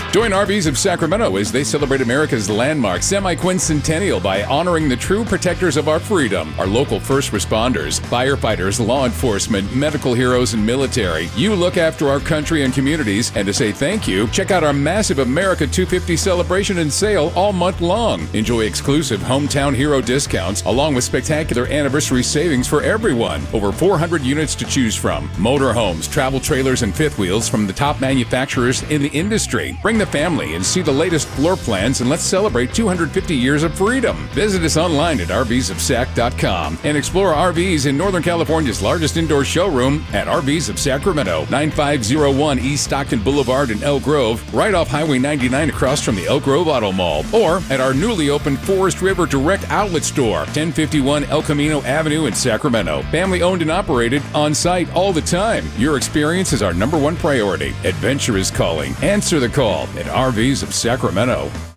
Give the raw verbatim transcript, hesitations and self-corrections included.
Join R Vs of Sacramento as they celebrate America's landmark semi-quincentennial by honoring the true protectors of our freedom, our local first responders, firefighters, law enforcement, medical heroes, and military. You look after our country and communities, and to say thank you, check out our massive America two fifty celebration and sale all month long. Enjoy exclusive hometown hero discounts, along with spectacular anniversary savings for everyone. Over four hundred units to choose from. Motorhomes, travel trailers, and fifth wheels from the top manufacturers in the industry. Bring the family and see the latest floor plans, and let's celebrate two hundred fifty years of freedom. Visit us online at R Vs of Sac dot com and explore R Vs in Northern California's largest indoor showroom at R Vs of Sacramento, ninety-five oh one East Stockton Boulevard in Elk Grove, right off Highway ninety-nine across from the Elk Grove Auto Mall, or at our newly opened Forest River Direct Outlet Store, ten fifty-one El Camino Avenue in Sacramento. Family owned and operated, on site all the time. Your experience is our number one priority. Adventure is calling. Answer the call at R Vs of Sacramento.